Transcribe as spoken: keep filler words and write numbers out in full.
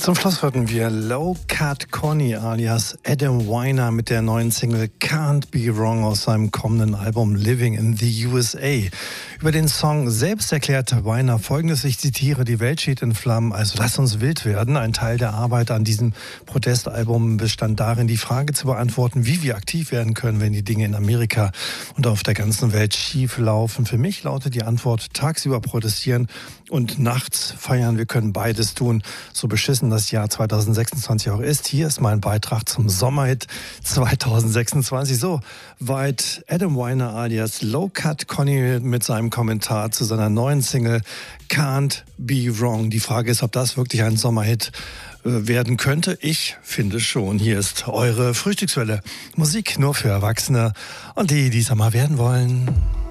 Zum Schluss hörten wir Low Cut Connie alias Adam Weiner mit der neuen Single Can't Be Wrong aus seinem kommenden Album Living in the U S A. Über den Song selbst erklärte Weiner Folgendes, ich zitiere, die Welt steht in Flammen, also lass uns wild werden. Ein Teil der Arbeit an diesem Protestalbum bestand darin, die Frage zu beantworten, wie wir aktiv werden können, wenn die Dinge in Amerika und auf der ganzen Welt schief laufen. Für mich lautet die Antwort, tagsüber protestieren und nachts feiern. Wir können beides tun, so beschissen das Jahr zweitausendsechsundzwanzig auch ist. Hier ist mein Beitrag zum Sommerhit zweitausendsechsundzwanzig. So weit Adam Weiner alias Low Cut Connie mit seinem Kommentar zu seiner neuen Single Can't Be Wrong. Die Frage ist, ob das wirklich ein Sommerhit werden könnte. Ich finde schon. Hier ist eure Frühstückswelle. Musik nur für Erwachsene und die, die es einmal werden wollen.